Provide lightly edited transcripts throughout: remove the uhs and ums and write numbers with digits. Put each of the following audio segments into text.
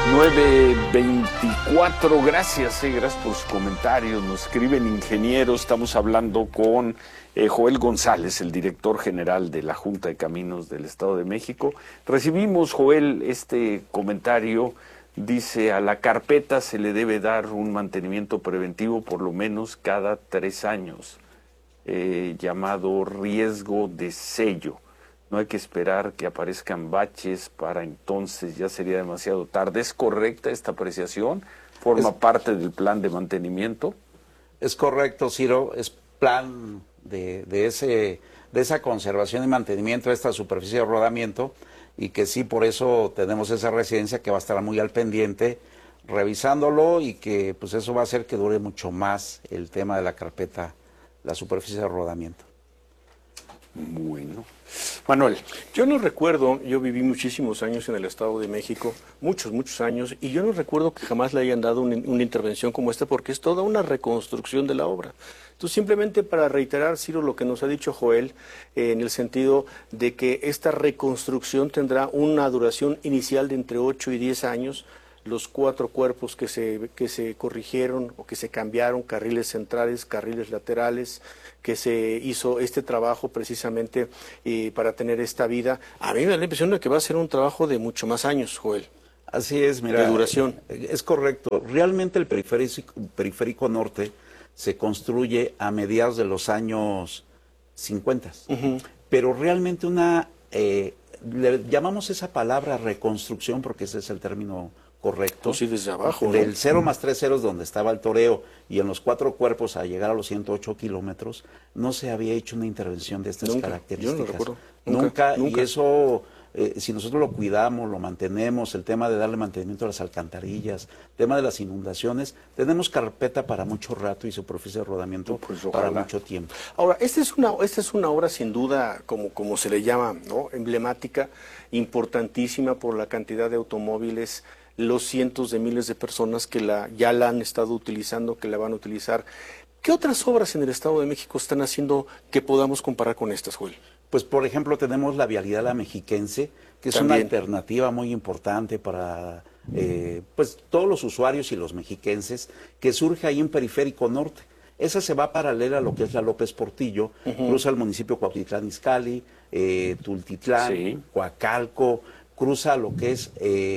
9:24, gracias por sus comentarios, nos escriben ingenieros, estamos hablando con Joel González, el director general de la Junta de Caminos del Estado de México. Recibimos, Joel, este comentario, dice, a la carpeta se le debe dar un mantenimiento preventivo por lo menos cada 3 años, llamado riesgo de sello. No hay que esperar que aparezcan baches para entonces, ya sería demasiado tarde. ¿Es correcta esta apreciación? ¿Forma parte del plan de mantenimiento? Es correcto, Ciro. Es plan de esa conservación y mantenimiento de esta superficie de rodamiento, y que sí, por eso tenemos esa residencia que va a estar muy al pendiente, revisándolo, y que pues eso va a hacer que dure mucho más el tema de la carpeta, la superficie de rodamiento. Bueno. Manuel. Yo no recuerdo, yo viví muchísimos años en el Estado de México, muchos años, y yo no recuerdo que jamás le hayan dado una intervención como esta, porque es toda una reconstrucción de la obra. Entonces, simplemente para reiterar, Ciro, lo que nos ha dicho Joel, en el sentido de que esta reconstrucción tendrá una duración inicial de entre 8 y 10 años, los 4 cuerpos que se corrigieron o que se cambiaron, carriles centrales, carriles laterales, que se hizo este trabajo precisamente para tener esta vida. A mí me da la impresión de que va a ser un trabajo de mucho más años, Joel. Así es, mira. De duración. Es correcto. Realmente el periférico norte se construye a mediados de los años 50. Pero realmente le llamamos esa palabra reconstrucción porque ese es el término correcto. Sí, desde abajo. Del 0 más 3 ceros donde estaba el toreo y en los 4 cuerpos a llegar a los 108 kilómetros, no se había hecho una intervención de estas características. Yo no recuerdo. Nunca. Y eso, si nosotros lo cuidamos, lo mantenemos, el tema de darle mantenimiento a las alcantarillas, el tema de las inundaciones, tenemos carpeta para mucho rato y superficie de rodamiento para mucho tiempo. Ahora, esta es una obra sin duda, como se le llama, ¿no?, emblemática, importantísima por la cantidad de automóviles, los cientos de miles de personas que ya la han estado utilizando, que la van a utilizar. ¿Qué otras obras en el Estado de México están haciendo que podamos comparar con estas, Joel? Pues, por ejemplo, tenemos la vialidad La Mexiquense, que es una alternativa muy importante para pues todos los usuarios y los mexiquenses, que surge ahí en Periférico Norte. Esa se va paralela a lo que es la López Portillo, cruza el municipio Cuautitlán Izcalli, Tultitlán, Coacalco, cruza lo que es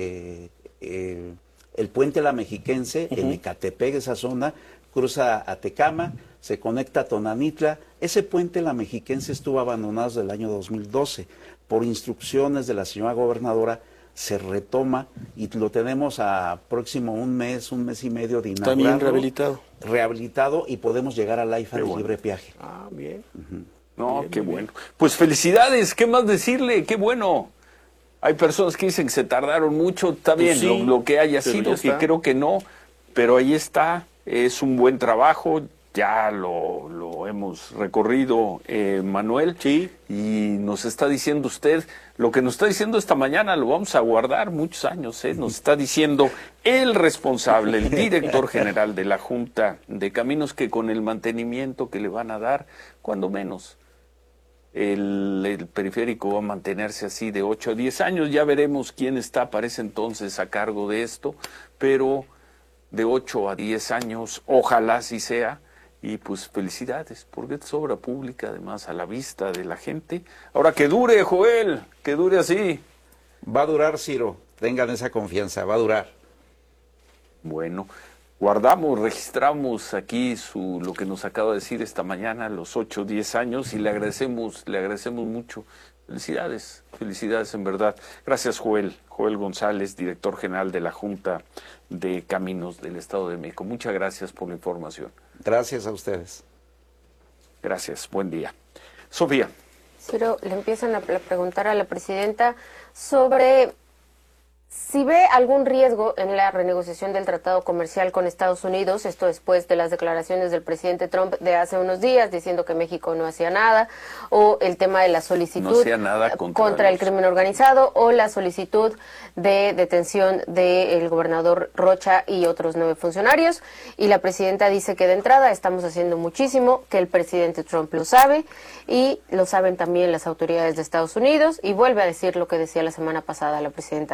el puente La Mexiquense, en Ecatepec, esa zona, cruza a Tecama, se conecta a Tonanitla. Ese puente La Mexiquense estuvo abandonado desde el año 2012. Por instrucciones de la señora gobernadora, se retoma y lo tenemos a próximo un mes y medio de inaugurado. También rehabilitado. Rehabilitado, y podemos llegar al AIFA de libre peaje. Ah, bien. No, bien, qué bien. bueno. Pues felicidades, ¿qué más decirle? Qué bueno. Hay personas que dicen que se tardaron mucho, está bien, sí, lo que haya sido, que creo que no, pero ahí está, es un buen trabajo, ya lo hemos recorrido, Manuel, sí, y nos está diciendo usted, lo que nos está diciendo esta mañana lo vamos a guardar muchos años, nos está diciendo el responsable, el director general de la Junta de Caminos, que con el mantenimiento que le van a dar, cuando menos, el periférico va a mantenerse así de 8 a 10 años, ya veremos quién está para ese entonces a cargo de esto, pero de 8 a 10 años, ojalá así sea, y pues felicidades, porque es obra pública, además a la vista de la gente. Ahora que dure, Joel, que dure así. Va a durar, Ciro, tengan esa confianza, va a durar. Bueno, guardamos, registramos aquí lo que nos acaba de decir esta mañana, los 8 o 10 años, y le agradecemos mucho. Felicidades en verdad. Gracias, Joel González, director general de la Junta de Caminos del Estado de México. Muchas gracias por la información. Gracias a ustedes. Gracias, buen día. Sofía. Pero le empiezan a preguntar a la presidenta sobre si ve algún riesgo en la renegociación del tratado comercial con Estados Unidos, esto después de las declaraciones del presidente Trump de hace unos días diciendo que México no hacía nada, o el tema de la solicitud no hacía nada contra el crimen organizado, o la solicitud de detención del gobernador Rocha y otros 9 funcionarios. Y la presidenta dice que de entrada estamos haciendo muchísimo, que el presidente Trump lo sabe y lo saben también las autoridades de Estados Unidos, y vuelve a decir lo que decía la semana pasada la presidenta, la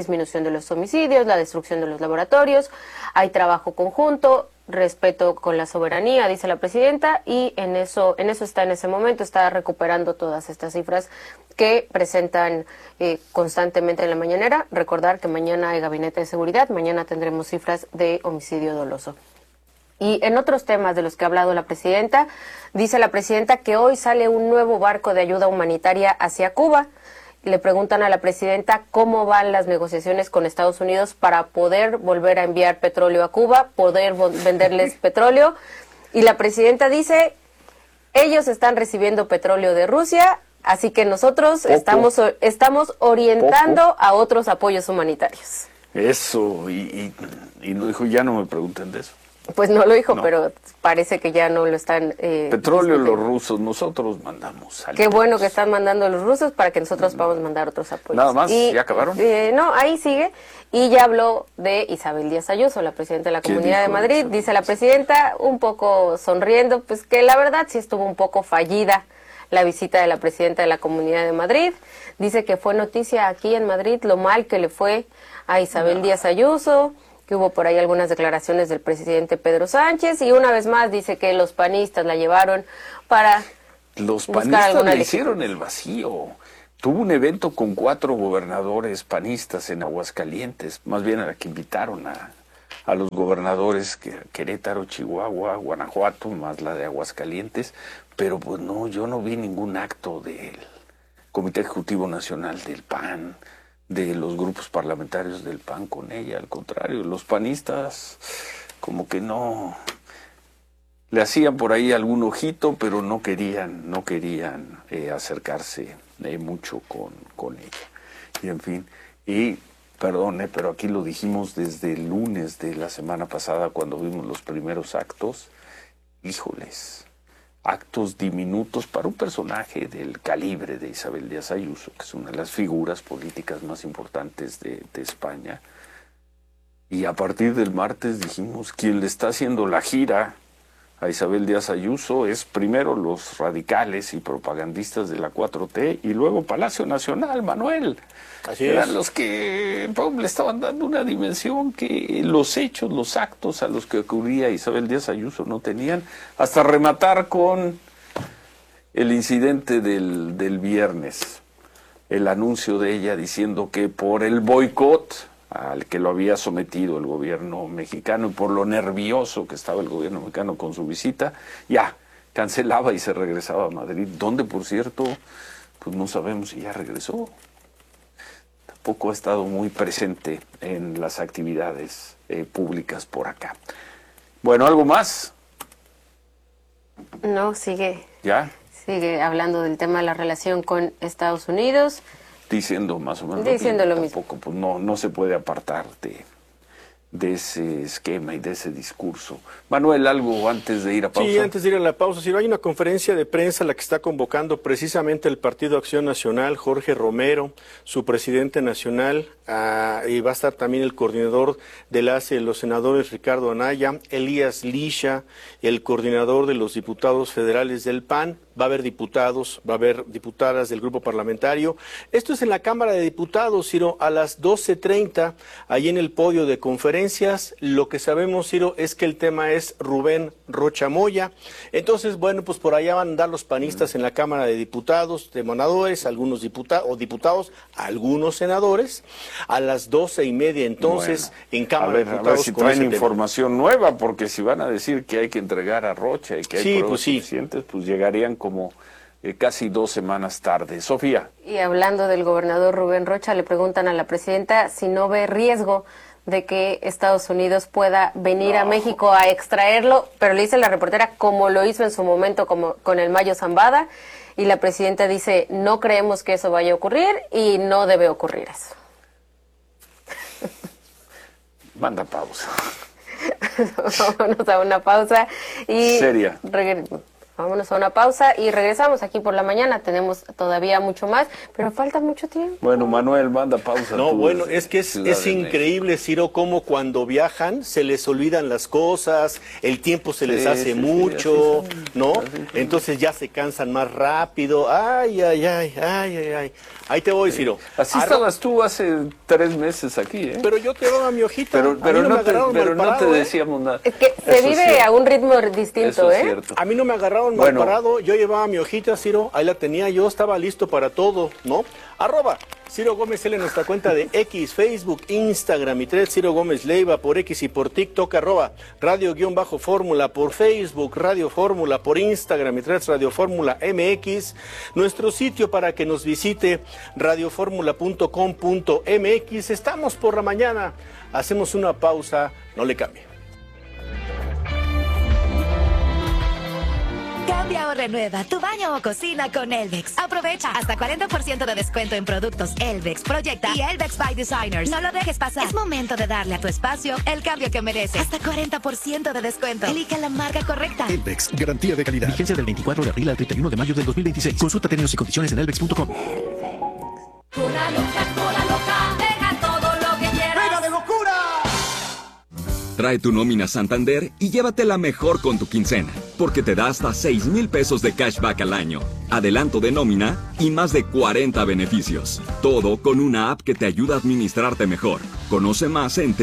disminución de los homicidios, la destrucción de los laboratorios, hay trabajo conjunto, respeto con la soberanía, dice la presidenta, y en eso está en ese momento, está recuperando todas estas cifras que presentan constantemente en la mañanera. Recordar que mañana hay gabinete de seguridad, mañana tendremos cifras de homicidio doloso. Y en otros temas de los que ha hablado la presidenta, dice la presidenta que hoy sale un nuevo barco de ayuda humanitaria hacia Cuba. Le preguntan a la presidenta cómo van las negociaciones con Estados Unidos para poder volver a enviar petróleo a Cuba, poder venderles petróleo. Y la presidenta dice, ellos están recibiendo petróleo de Rusia, así que nosotros estamos orientando a otros apoyos humanitarios. Eso, y no dijo, ya no me pregunten de eso. Pues no lo dijo, no. Pero parece que ya no lo están... petróleo los rusos, nosotros mandamos. Qué bueno que están mandando los rusos para que nosotros podamos mandar otros apoyos. Nada más, ¿ya acabaron? No, ahí sigue. Y ya habló de Isabel Díaz Ayuso, la presidenta de la Comunidad de Madrid. Dice la presidenta, un poco sonriendo, pues que la verdad sí estuvo un poco fallida la visita de la presidenta de la Comunidad de Madrid. Dice que fue noticia aquí en Madrid lo mal que le fue a Isabel Díaz Ayuso, que hubo por ahí algunas declaraciones del presidente Pedro Sánchez, y una vez más dice que los panistas la llevaron para los panistas le hicieron el vacío. Tuvo un evento con 4 gobernadores panistas en Aguascalientes, más bien a la que invitaron a los gobernadores Querétaro, Chihuahua, Guanajuato, más la de Aguascalientes, pero pues no, yo no vi ningún acto del Comité Ejecutivo Nacional del PAN, de los grupos parlamentarios del PAN con ella. Al contrario, los panistas como que no le hacían por ahí algún ojito, pero no querían acercarse mucho con ella. Y en fin, y perdone, pero aquí lo dijimos desde el lunes de la semana pasada cuando vimos los primeros actos. Híjoles, actos diminutos para un personaje del calibre de Isabel Díaz Ayuso, que es una de las figuras políticas más importantes de España. Y a partir del martes dijimos, quien le está haciendo la gira a Isabel Díaz Ayuso es primero los radicales y propagandistas de la 4T y luego Palacio Nacional, Manuel. Así eran es. los que le estaban dando una dimensión que los hechos, los actos a los que ocurría Isabel Díaz Ayuso no tenían, hasta rematar con el incidente del viernes, el anuncio de ella diciendo que por el boicot al que lo había sometido el gobierno mexicano y por lo nervioso que estaba el gobierno mexicano con su visita, ya cancelaba y se regresaba a Madrid, donde por cierto, pues no sabemos si ya regresó. Tampoco ha estado muy presente en las actividades públicas por acá. Bueno, ¿algo más? No, sigue. ¿Ya? Sigue hablando del tema de la relación con Estados Unidos. Diciendo más o menos diciendo lo mismo. Tampoco, pues no se puede apartar de ese esquema y de ese discurso. Manuel, ¿algo antes de ir a pausa? Sí, antes de ir a la pausa. Hay una conferencia de prensa la que está convocando precisamente el Partido Acción Nacional, Jorge Romero, su presidente nacional, y va a estar también el coordinador de los senadores Ricardo Anaya, Elías Lisha, el coordinador de los diputados federales del PAN. Va a haber diputados, va a haber diputadas del grupo parlamentario. Esto es en la Cámara de Diputados, Ciro, a las 12:30, ahí en el podio de conferencias. Lo que sabemos, Ciro, es que el tema es Rubén Rocha Moya. Entonces, bueno, pues por allá van a andar los panistas en la Cámara de Diputados, de senadores, algunos diputados, algunos senadores. A las 12:30, entonces, bueno, en Cámara de Diputados. A ver si traen información nueva, porque si van a decir que hay que entregar a Rocha y que hay pruebas suficientes, pues llegarían como casi 2 semanas tarde. Sofía. Y hablando del gobernador Rubén Rocha, le preguntan a la presidenta si no ve riesgo de que Estados Unidos pueda venir a México a extraerlo, pero le dice la reportera como lo hizo en su momento como con el Mayo Zambada, y la presidenta dice no creemos que eso vaya a ocurrir y no debe ocurrir eso. Manda pausa. Vámonos a una pausa y seria. Vámonos a una pausa y regresamos aquí por la mañana. Tenemos todavía mucho más, pero falta mucho tiempo. Bueno, Manuel, manda pausa. No, bueno, es que es increíble, Ciro, cómo cuando viajan se les olvidan las cosas, el tiempo se les hace mucho, ¿no? Entonces ya se cansan más rápido. Ay. Ahí te voy, Ciro. Así estabas tú hace 3 meses aquí, ¿eh? Pero yo te daba mi hojita. Pero no te decíamos nada. Es que se vive a un ritmo distinto, Eso es cierto. A mí no me agarraron mal parado, yo llevaba mi hojita, Ciro, ahí la tenía, yo estaba listo para todo, ¿no? @Ciro Gómez L en nuestra cuenta de X, Facebook, Instagram y Threads, Ciro Gómez Leiva por X y por TikTok, @radio_fórmula por Facebook, Radio Fórmula por Instagram y Threads, Radio Fórmula MX, nuestro sitio para que nos visite, radioformula.com.mx. Estamos por la mañana, hacemos una pausa, no le cambie. Cambia o renueva tu baño o cocina con Elvex. Aprovecha hasta 40% de descuento en productos Elvex, Proyecta y Elvex by Designers. No lo dejes pasar. Es momento de darle a tu espacio el cambio que merece. Hasta 40% de descuento. Elige la marca correcta. Elvex, garantía de calidad. Vigencia del 24 de abril al 31 de mayo del 2026. Consulta términos y condiciones en elvex.com. Cola loca, deja todo lo que quieras. ¡Venga de locura! Trae tu nómina Santander y llévatela mejor con tu quincena, porque te da hasta 6,000 pesos de cashback al año, adelanto de nómina y más de 40 beneficios. Todo con una app que te ayuda a administrarte mejor. Conoce más en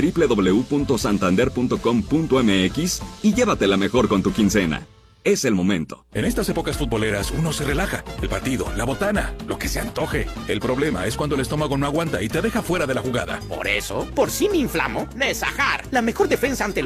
www.santander.com.mx y llévatela mejor con tu quincena. Es el momento. En estas épocas futboleras uno se relaja. El partido, la botana, lo que se antoje. El problema es cuando el estómago no aguanta y te deja fuera de la jugada. Por eso, por si me inflamo, Nesajar, la mejor defensa ante el